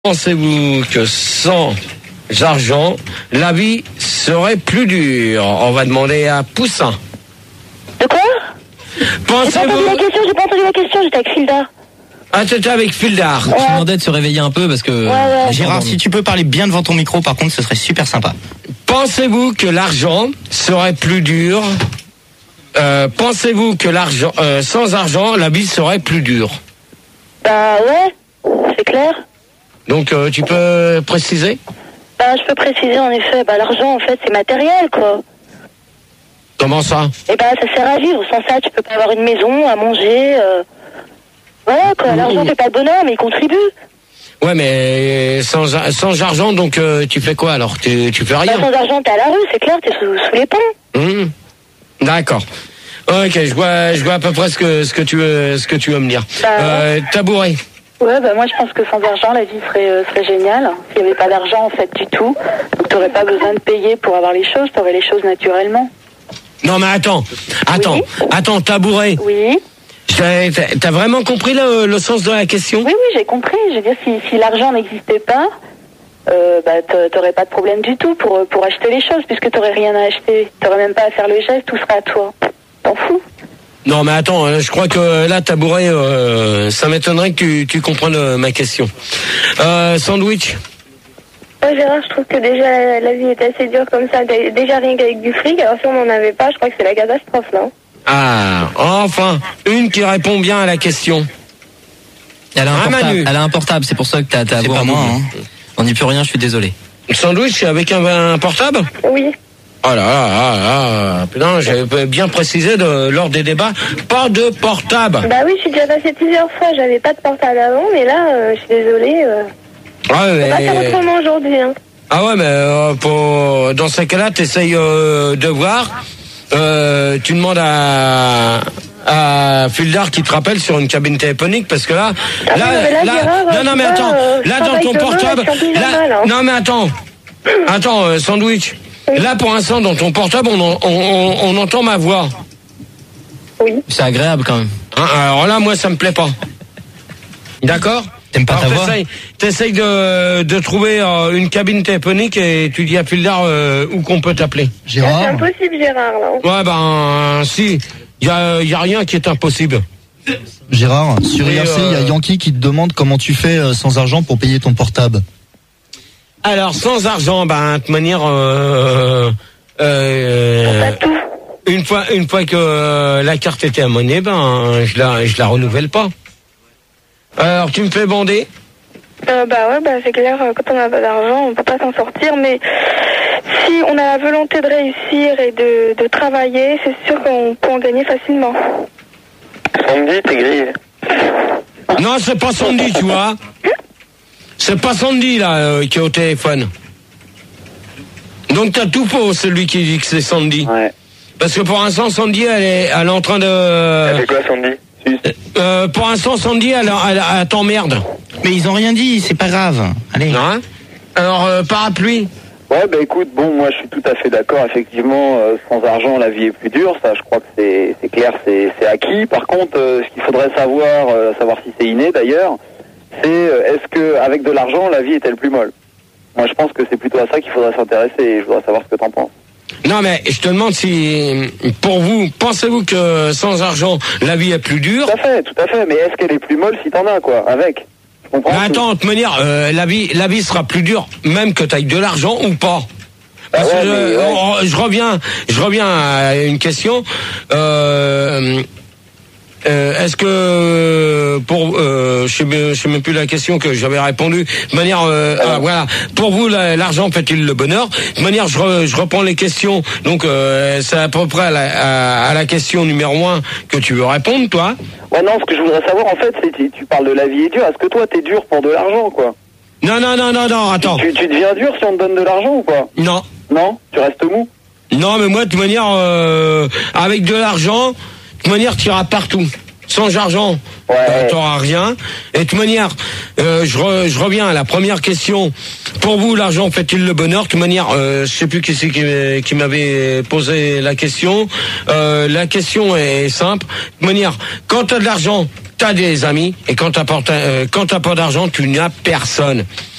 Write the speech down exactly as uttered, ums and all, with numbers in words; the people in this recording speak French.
Pensez-vous que sans argent, la vie serait plus dure? On va demander à Poussin. De quoi? Pensez-vous... J'ai pas entendu la question, j'ai pas entendu la question, j'étais avec Fildar. Ah, t'étais avec Fildar. Ouais. Je demandais de se réveiller un peu parce que... Ouais, ouais. Gérard, si tu peux parler bien devant ton micro, par contre, ce serait super sympa. Pensez-vous que l'argent serait plus dur? euh, Pensez-vous que l'argent, euh, sans argent, la vie serait plus dure? Bah ouais, c'est clair. Donc euh, tu peux préciser? Bah je peux préciser en effet, bah l'argent en fait c'est matériel quoi. Comment ça? Et bah ça sert à vivre, sans ça tu peux pas avoir une maison, à manger, euh... voilà quoi, l'argent fait pas le bonheur mais il contribue. Ouais mais sans, sans argent donc euh, tu fais quoi alors? Tu, tu fais rien? Bah sans argent t'es à la rue, c'est clair, t'es sous, sous les ponts. Mmh. D'accord. Ok, je vois, je vois à peu près ce que, ce que tu veux, ce que tu veux me dire. Bah, euh, tabouret. Ouais, bah moi je pense que sans argent la vie serait, euh, serait géniale. S'il n'y avait pas d'argent en fait du tout, donc t'aurais pas besoin de payer pour avoir les choses, t'aurais les choses naturellement. Non mais attends, attends, Oui. attends, tabouret. Oui. T'as, t'as vraiment compris le, le sens de la question? Oui, oui, j'ai compris. Je veux dire, si, si l'argent n'existait pas, euh, bah t'aurais pas de problème du tout pour, pour acheter les choses, puisque t'aurais rien à acheter. T'aurais même pas à faire le geste, tout sera à toi. T'en fous? Non mais attends, je crois que là tabouret, euh, ça m'étonnerait que tu, tu comprennes euh, ma question. Euh, sandwich. Ouais, Gérard, je trouve que déjà la, la vie est assez dure comme ça. Déjà rien qu'avec du fric, alors si on n'en avait pas, je crois que c'est la catastrophe, non? Ah, enfin, une qui répond bien à la question. Elle a un Ah, portable, Manu. elle a un portable, c'est pour ça que t'as ta C'est voix pas en moi, double. On n'y peut rien, je suis désolé. Sandwich avec un, un portable? Oui. Oh là là là là, putain, j'avais bien précisé de, lors des débats, pas de portable. Bah oui, je suis déjà passée plusieurs fois, j'avais pas de portable avant, mais là, euh, je suis désolée. Euh... Ah On va faire mais, autrement aujourd'hui, hein. ah ouais, mais euh, pour, dans ces cas-là, t'essayes euh, de voir, euh, tu demandes à... à Fildar qui te rappelle sur une cabine téléphonique parce que là, Ah là, oui, non, mais là, là, Gérard, non, non, mais tu attends, vois, euh, là je dans travaille ton demain, portable, je suis en là, pyjama, là. non mais attends, attends, euh, sandwich, là pour l'instant dans ton portable on, en- on, on, on entend ma voix. Oui. C'est agréable quand même. Hein, alors là moi ça me plaît pas. D'accord? T'aimes pas Alors, ta voix? t'essayes, t'essayes de, de trouver euh, une cabine téléphonique et tu dis à Fildar euh, où qu'on peut t'appeler. Ah, c'est Gérard, impossible, Gérard, là. Ouais ben si, y a, y a rien qui est impossible. Gérard, sur Et I R C, il y a euh, Yankee qui te demande comment tu fais euh, sans argent pour payer ton portable. Alors sans argent, ben de manière euh, euh, Pas tout. une fois une fois que euh, la carte était à monnaie, ben je la je la renouvelle pas. Alors tu me fais bander? Euh, bah ouais, bah c'est clair, euh, quand on n'a pas d'argent, on peut pas s'en sortir, mais si on a la volonté de réussir et de, de travailler, c'est sûr qu'on peut en gagner facilement. Sandy, t'es grillé. Non, c'est pas Sandy, tu vois. C'est pas Sandy là euh, qui est au téléphone. Donc t'as tout faux, celui qui dit que c'est Sandy. Ouais. Parce que pour l'instant Sandy elle est elle est en train Elle de fait quoi, Sandy? Suisse. euh, pour l'instant Sandy elle, elle, elle t'emmerde. mais ils ont rien dit, c'est pas grave. Allez. Hein? Alors euh, parapluie. Ouais, bah écoute, bon, moi je suis tout à fait d'accord. Effectivement, euh, sans argent, la vie est plus dure. Ça, je crois que c'est c'est clair, c'est c'est acquis. Par contre, euh, ce qu'il faudrait savoir, euh, savoir si c'est inné d'ailleurs, c'est euh, est-ce que avec de l'argent, la vie est-elle plus molle? Moi, je pense que c'est plutôt à ça qu'il faudrait s'intéresser. Et je voudrais savoir ce que t'en penses. Non mais je te demande si pour vous pensez-vous que sans argent la vie est plus dure? Tout à fait, tout à fait. Mais est-ce qu'elle est plus molle si t'en as quoi avec? Je comprends. Mais attends, de toute manière, euh, la vie, la vie sera plus dure, même que tu aies de l'argent ou pas. Parce Ah ouais, que je, mais ouais. oh, je reviens, je reviens à une question. Euh, euh, est-ce que pour, euh, je sais, même- je sais même plus la question que j'avais répondu. De manière, euh, ah, voilà. Pour vous, la- l'argent fait-il le bonheur? De manière, je, re- je reprends les questions. Donc, euh, c'est à peu près à la, à, à la question numéro un que tu veux répondre, toi. Ouais, non, ce que je voudrais savoir en fait, c'est tu, tu parles de la vie est dure. Est-ce que toi t'es dur pour de l'argent quoi? Non, non, non, non, non. Attends. Tu, tu deviens dur si on te donne de l'argent ou pas? Non. Non? Tu restes mou? Non, mais moi, de toute manière, euh, avec de l'argent, de toute manière, tu iras partout. Sans argent, Ouais. euh, t'auras rien. Et de toute manière, euh, je, re- je reviens à la première question. Pour vous, l'argent fait-il le bonheur? De toute manière, euh, je sais plus qui c'est qui, qui m'avait posé la question. Euh, la question est simple. De toute manière, quand t'as de l'argent, t'as des amis, et quand t'as pas, euh, quand t'as pas d'argent, tu n'as personne.